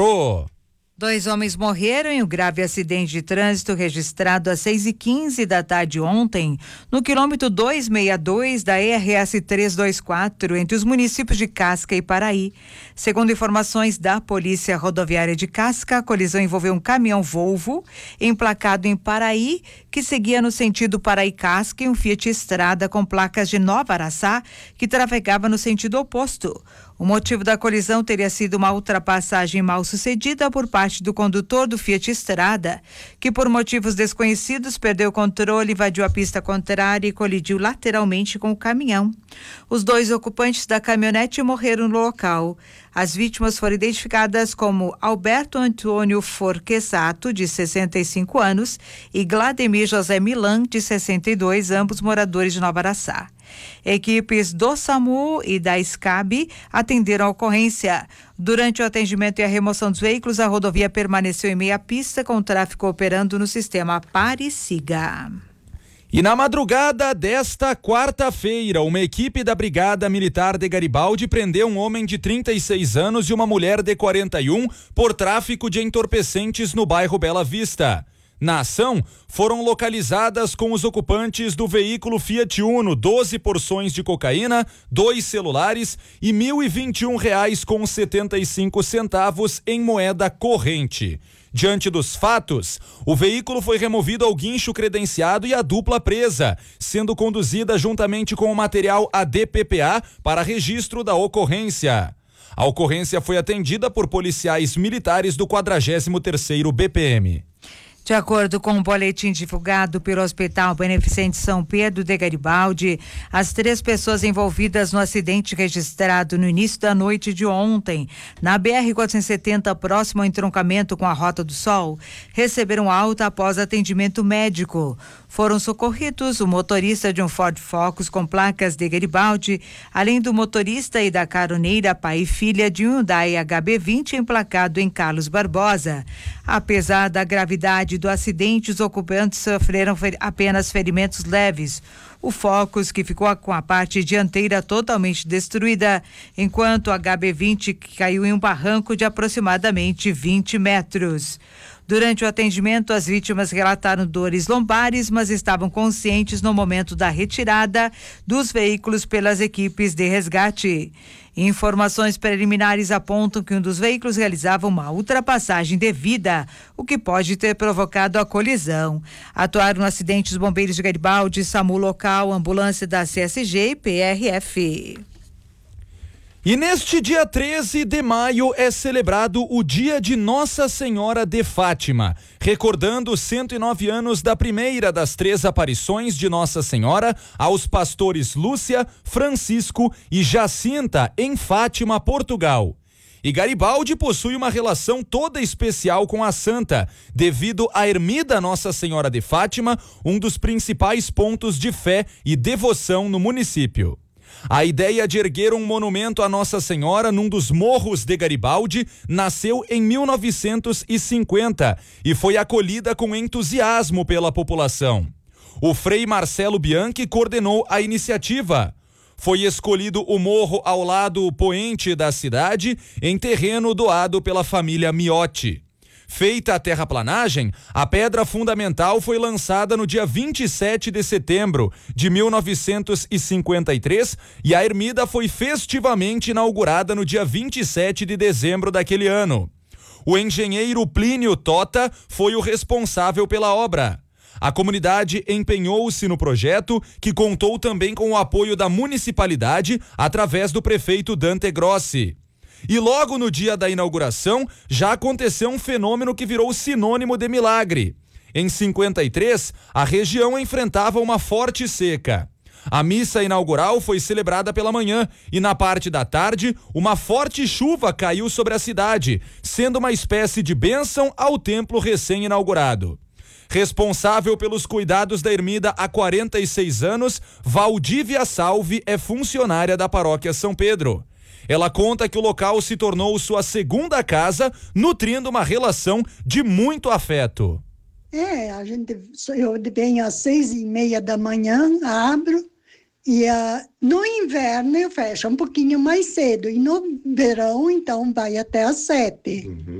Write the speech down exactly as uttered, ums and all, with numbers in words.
quatro. Dois homens morreram em um grave acidente de trânsito registrado às seis e quinze da tarde ontem, no quilômetro duzentos e sessenta e dois da E R S trezentos e vinte e quatro, entre os municípios de Casca e Paraí. Segundo informações da Polícia Rodoviária de Casca, a colisão envolveu um caminhão Volvo, emplacado em Paraí, que seguia no sentido Paraí-Casca, e um Fiat Estrada com placas de Nova Araçá, que trafegava no sentido oposto. O motivo da colisão teria sido uma ultrapassagem mal sucedida por parte do condutor do Fiat Estrada, que por motivos desconhecidos perdeu o controle, invadiu a pista contrária e colidiu lateralmente com o caminhão. Os dois ocupantes da caminhonete morreram no local. As vítimas foram identificadas como Alberto Antônio Forquesato, de sessenta e cinco anos, e Glademir José Milan, de sessenta e dois, ambos moradores de Nova Araçá. Equipes do SAMU e da SCAB atenderam a ocorrência. Durante o atendimento e a remoção dos veículos, a rodovia permaneceu em meia pista, com o tráfego operando no sistema Pare-Siga. E na madrugada desta quarta-feira, uma equipe da Brigada Militar de Garibaldi prendeu um homem de trinta e seis anos e uma mulher de quarenta e um por tráfico de entorpecentes no bairro Bela Vista. Na ação, foram localizadas com os ocupantes do veículo Fiat Uno doze porções de cocaína, dois celulares e mil e vinte e um reais com setenta e cinco centavos em moeda corrente. Diante dos fatos, o veículo foi removido ao guincho credenciado e a dupla presa, sendo conduzida juntamente com o material A D P P A para registro da ocorrência. A ocorrência foi atendida por policiais militares do quadragésimo terceiro B P M. De acordo com um boletim divulgado pelo Hospital Beneficente São Pedro de Garibaldi, as três pessoas envolvidas no acidente registrado no início da noite de ontem, na B R quatrocentos e setenta, próximo ao entroncamento com a Rota do Sol, receberam alta após atendimento médico. Foram socorridos o motorista de um Ford Focus com placas de Garibaldi, além do motorista e da caroneira, pai e filha de um Hyundai H B vinte emplacado em Carlos Barbosa. Apesar da gravidade do acidente, os ocupantes sofreram fer- apenas ferimentos leves. O Focus, que ficou com a parte dianteira totalmente destruída, enquanto o H B vinte caiu em um barranco de aproximadamente vinte metros. Durante o atendimento, as vítimas relataram dores lombares, mas estavam conscientes no momento da retirada dos veículos pelas equipes de resgate. Informações preliminares apontam que um dos veículos realizava uma ultrapassagem devida, o que pode ter provocado a colisão. Atuaram no acidente os bombeiros de Garibaldi, SAMU local, ambulância da C S G e P R F. E neste dia treze de maio é celebrado o Dia de Nossa Senhora de Fátima, recordando os cento e nove anos da primeira das três aparições de Nossa Senhora aos pastores Lúcia, Francisco e Jacinta em Fátima, Portugal. E Garibaldi possui uma relação toda especial com a santa, devido à ermida Nossa Senhora de Fátima, um dos principais pontos de fé e devoção no município. A ideia de erguer um monumento a Nossa Senhora num dos morros de Garibaldi nasceu em mil novecentos e cinquenta e foi acolhida com entusiasmo pela população. O Frei Marcelo Bianchi coordenou a iniciativa. Foi escolhido o morro ao lado poente da cidade, em terreno doado pela família Miotti. Feita a terraplanagem, a pedra fundamental foi lançada no dia vinte e sete de setembro de mil novecentos e cinquenta e três e a ermida foi festivamente inaugurada no dia vinte e sete de dezembro daquele ano. O engenheiro Plínio Tota foi o responsável pela obra. A comunidade empenhou-se no projeto, que contou também com o apoio da municipalidade através do prefeito Dante Grossi. E logo no dia da inauguração, já aconteceu um fenômeno que virou sinônimo de milagre. Em cinquenta e três, a região enfrentava uma forte seca. A missa inaugural foi celebrada pela manhã e na parte da tarde, uma forte chuva caiu sobre a cidade, sendo uma espécie de bênção ao templo recém-inaugurado. Responsável pelos cuidados da ermida há quarenta e seis anos, Valdívia Salve é funcionária da paróquia São Pedro. Ela conta que o local se tornou sua segunda casa, nutrindo uma relação de muito afeto. É, a gente, eu venho às seis e meia da manhã, abro, e uh, no inverno eu fecho um pouquinho mais cedo, e no verão, então, vai até às sete. Uhum.